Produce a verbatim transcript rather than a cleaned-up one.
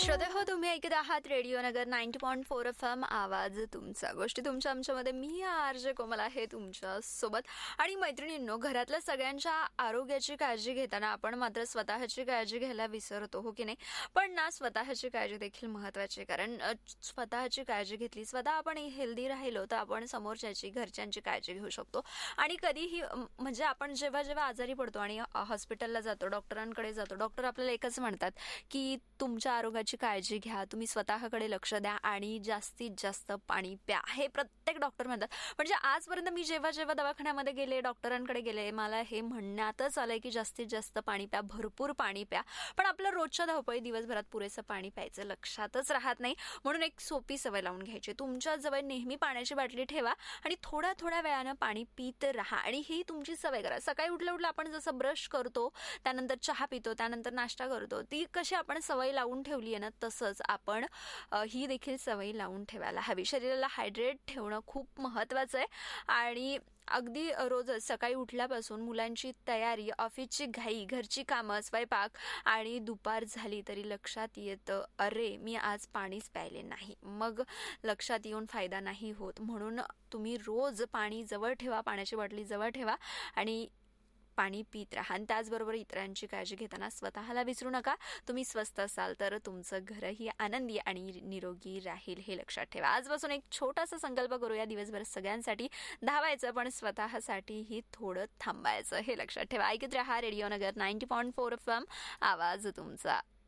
श्रोते हो, तुम्ही ऐकत आहात रेडिओ नगर ninety point four F M, आवाज तुमचा, गोष्टी तुमच्या आमच्यामध्ये. मी आरजे कोमल आहे तुमच्या सोबत. आणि मैत्रिणींनो, घरातल्या सगळ्यांच्या आरोग्याची काळजी घेताना आपण मात्र स्वतःची काळजी घ्यायला विसरतो, हो की नाही? पण ना, स्वतःची काळजी देखील महत्वाची, कारण स्वतःची काळजी घेतली, स्वतः आपण हेल्दी राहिलो तर आपण समोरच्याची, घरच्यांची काळजी घेऊ शकतो. आणि कधीही म्हणजे आपण जेव्हा जेव्हा आजारी पडतो आणि हॉस्पिटलला जातो, डॉक्टरांकडे जातो, डॉक्टर आपल्याला एकच म्हणतात की तुमच्या आरोग्याची काळजी घ्या, तुम्ही स्वतःकडे लक्ष द्या आणि जास्तीत जास्त पाणी प्या. हे प्रत्येक डॉक्टर म्हणतात. म्हणजे आजपर्यंत मी जेव्हा जेव्हा दवाखान्यामध्ये गेले, डॉक्टरांकडे गेले, मला हे म्हणण्यातच आलंय की जास्तीत जास्त पाणी प्या, भरपूर पाणी प्या. पण आपलं रोजच्या धावपळी दिवसभरात पुरेसं पाणी प्यायचं लक्षातच राहत नाही. म्हणून एक सोपी सवय लावून घ्यायची. तुमच्या जवळ नेहमी पाण्याची बाटली ठेवा आणि थोड्या थोड्या वेळानं पाणी पित राहा. आणि ही तुमची सवय करा. सकाळी उठल्या उठल्या आपण जसं ब्रश करतो, त्यानंतर चहा पितो, त्यानंतर नाश्ता करतो, ती कशी आपण सवय लावून ठेवली आहे ना, तसंच आपण ही देखील सवय लावून ठेवायला हवी. शरीराला हायड्रेट ठेवणं खूप महत्वाचं आहे. आणि अगदी रोजच सकाळी उठल्यापासून मुलांची तयारी, ऑफिसची घाई, घरची कामं, स्वयंपाक आणि दुपार झाली तरी लक्षात येतं, अरे मी आज पाणीच प्यायले नाही. मग लक्षात येऊन फायदा नाही होत. म्हणून तुम्ही रोज पाणी जवळ ठेवा, पाण्याची बाटली जवळ ठेवा आणि पाणी पित राहा. आणि त्याचबरोबर इतरांची काळजी घेताना स्वतःला विसरू नका. तुम्ही स्वस्थ असाल तर तुमचं घरही आनंदी आणि निरोगी राहील, हे लक्षात ठेवा. आजपासून एक छोटासा संकल्प करूया. दिवसभर सगळ्यांसाठी धावायचं, पण स्वतःसाठीही थोडं थांबायचं, हे लक्षात ठेवा. ऐकत राहा रेडिओ नगर ninety point four F M, आवाज तुमचा.